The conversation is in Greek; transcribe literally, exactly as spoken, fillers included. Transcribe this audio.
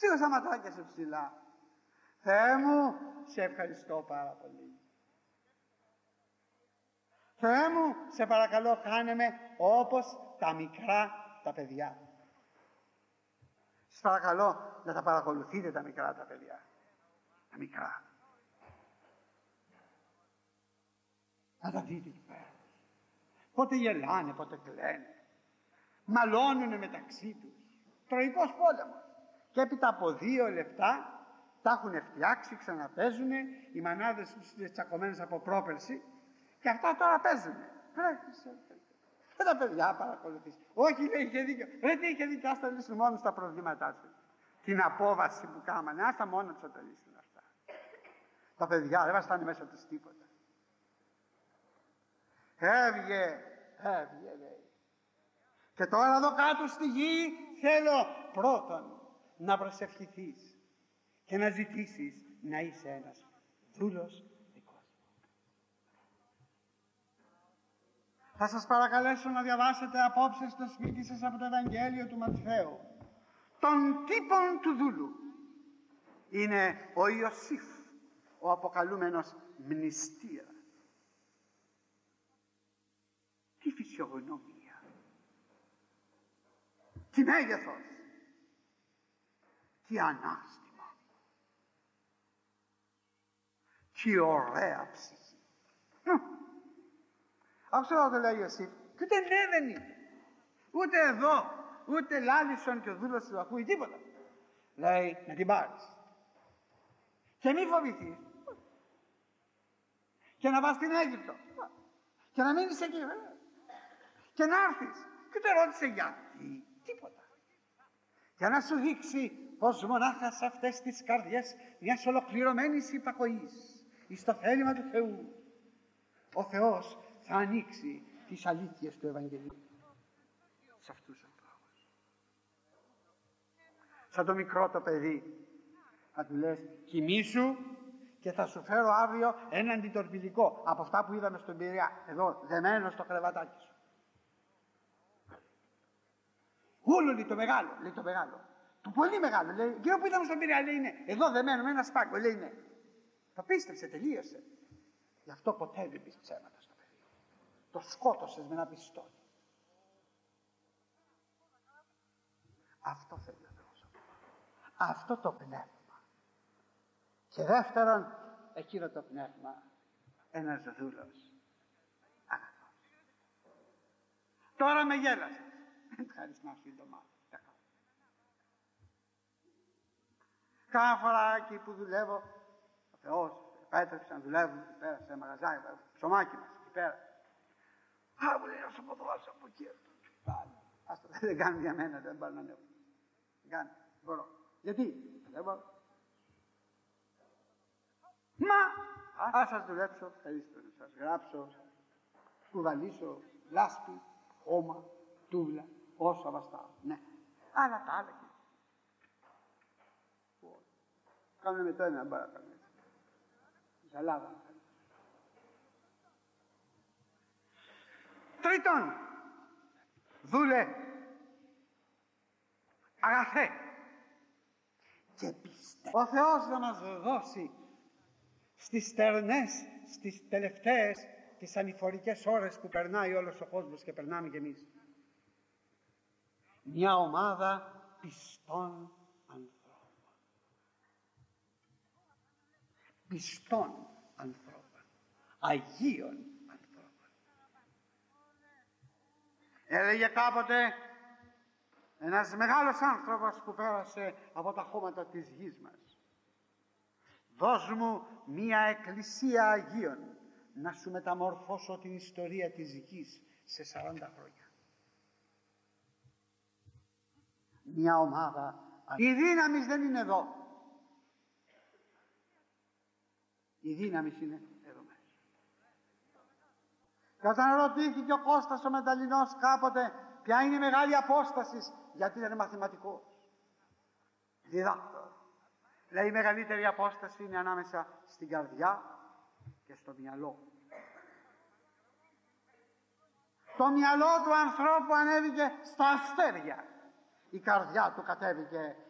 Σήκω τα ματάκια σου ψηλά. Θεέ μου, σε ευχαριστώ πάρα πολύ. Θεέ μου, σε παρακαλώ, κάνε με όπως τα μικρά τα παιδιά. Σας παρακαλώ να τα παρακολουθείτε τα μικρά τα παιδιά. Τα μικρά. Να τα δείτε εκεί πέρα. Πότε γελάνε, πότε κλαίνε. Μαλώνουνε μεταξύ τους. Τροϊκός πόλεμος. Και έπειτα από δύο λεπτά τα έχουν φτιάξει, ξαναπαίζουνε, οι μανάδες τους είναι τσακωμένες από πρόπερση και αυτά τώρα παίζουνε. Και τα παιδιά παρακολουθείς. Όχι, λέει, είχε δίκιο. Ρε τι είχε δίκιο, άστα λύσουν μόνο στα προβλήματά του. Την απόβαση που κάμανε, άστα μόνο τους θα τα λύσουν αυτά. Τα παιδιά δεν βαστάνε μέσα τους τίποτα. Έβγε, έβγε λέει. Και τώρα εδώ κάτω στη γη θέλω πρώτον να προσευχηθείς και να ζητήσεις να είσαι ένας δούλος δικός μου. Θα σας παρακαλέσω να διαβάσετε απόψε στο σπίτι σας από το Ευαγγέλιο του Ματθαίου των τύπων του δούλου. Είναι ο Ιωσήφ, ο αποκαλούμενος μνηστήρας. Τι φυσιογνωμία, τι μέγεθος, τι ανάστημα, τι ωραία ψυχή. Άκουσα εδώ το λέει ο Ιωσήφ, και ούτε ναι δεν είναι, ούτε εδώ, ούτε Λάλισον και ο δούλος του ακούει τίποτα. Λέει να την πάρεις και μη φοβηθείς και να πας στην Αίγυπτο και να μείνεις εκεί βέβαια. Και να έρθεις και ούτε ρώτησε γιατί, τίποτα. Για να σου δείξει πως μονάχα σε αυτές τις καρδιές μιας ολοκληρωμένης υπακοής εις το θέλημα του Θεού ο Θεός θα ανοίξει τις αλήθειες του Ευαγγελίου σε αυτούς τους ανθρώπους. Σαν το μικρό το παιδί θα του λες κοιμήσου και θα σου φέρω αύριο ένα αντιτορπιλικό από αυτά που είδαμε στον Πειραιά, εδώ δεμένο στο κρεβατάκι σου. Όλο λέει το μεγάλο, λέει το μεγάλο. Το πολύ μεγάλο, λέει, εκείνο που είδαμε στον Πειραιά, λέει είναι εδώ δεμένο με ένα σπάγκο, λέει ναι. Το πίστεψε, τελείωσε. Γι' αυτό ποτέ δεν πεις ψέματα στο παιδί. Το σκότωσες με ένα πιστόλι. Αυτό θέλει ο Θεός. Αυτό το πνεύμα. Και δεύτερον, εκείνο το πνεύμα, ένας δούλος αγαθός. Τώρα με γέλασες. Ευχαριστώ να σου το μάθω. Κάθε φορά εκεί που δουλεύω, ο Θεός επέτρεψε να δουλεύουμε εκεί πέρα σε μαγαζάκι, ψωμάκι μας εκεί πέρα. Α, μου λέει να σου πω δώσω από εκεί. Πάλι. Άστα, δεν κάνουν για μένα, δεν μπορώ να ανέβω. Δεν κάνουν, δεν μπορώ. Γιατί, δεν μπορώ. Μα, ας σας δουλέψω, ευχαριστώ να σας γράψω, κουβαλήσω, λάσπη, χώμα, τούβλα, όσο αβαστάω, ναι. Αλλά τα άλλα και. Κάνουμε με το ένα, δεν μπορώ να κάνουμε έτσι. Ζαλάδα. Τρίτον, δούλε, αγαθέ και πιστεύω. Ο Θεός θα μας δώσει στις στερνές, στις τελευταίες, τις ανηφορικές ώρες που περνάει όλος ο κόσμος και περνάμε κι εμείς. Μια ομάδα πιστών ανθρώπων. Πιστών ανθρώπων. Αγίων ανθρώπων. Έλεγε κάποτε ένας μεγάλος άνθρωπος που πέρασε από τα χώματα της γης μας. Δώσ' μου μια εκκλησία Αγίων να σου μεταμορφώσω την ιστορία της γης σε σαράντα χρόνια. Μια ομάδα. Η δύναμη δεν είναι εδώ. Η δύναμη είναι εδώ μέσα. Και όταν ρωτήθηκε ο Κώστας ο Μεταλλινός κάποτε ποια είναι η μεγάλη απόσταση, γιατί ήταν μαθηματικός, διδάκτορ, λέει η μεγαλύτερη απόσταση είναι ανάμεσα στην καρδιά και στο μυαλό. Το μυαλό του ανθρώπου ανέβηκε στα αστέρια. Η καρδιά του κατέβηκε